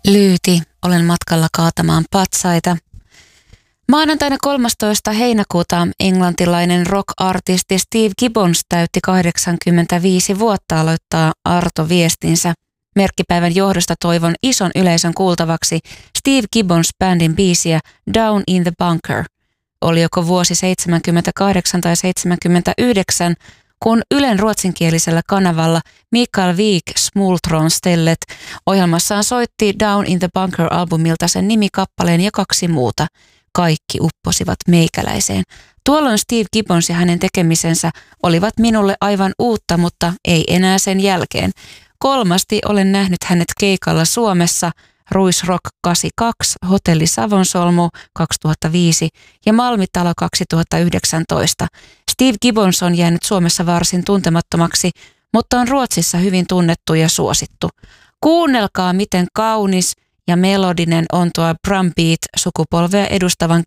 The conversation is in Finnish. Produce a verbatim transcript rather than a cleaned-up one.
Lyyti, olen matkalla kaatamaan patsaita. Maanantaina kolmastoista heinäkuuta englantilainen rock-artisti Steve Gibbons täytti kahdeksankymmentäviisi vuotta aloittaa Arto viestinsä. Merkkipäivän johdosta toivon ison yleisön kuultavaksi Steve Gibbons-bändin biisiä Down in the Bunker. Oli joko vuosi seitsemänkymmentäkahdeksan tai seitsemänkymmentäyhdeksän, kun Ylen ruotsinkielisellä kanavalla Mikael Wik Smultronstellet ohjelmassaan soitti Down in the Bunker-albumilta sen nimikappaleen ja kaksi muuta. Kaikki upposivat meikäläiseen. Tuolloin Steve Gibbons ja hänen tekemisensä olivat minulle aivan uutta, mutta ei enää sen jälkeen. Kolmasti olen nähnyt hänet keikalla Suomessa, Ruisrock kahdeksankymmentäkaksi, Hotelli Savonsolmu kaksituhattaviisi ja Malmitalo kaksituhattayhdeksäntoista. Steve Gibbons on jäänyt Suomessa varsin tuntemattomaksi, mutta on Ruotsissa hyvin tunnettu ja suosittu. Kuunnelkaa, miten kaunis ja melodinen on tuo Brumbeat-sukupolvea edustavan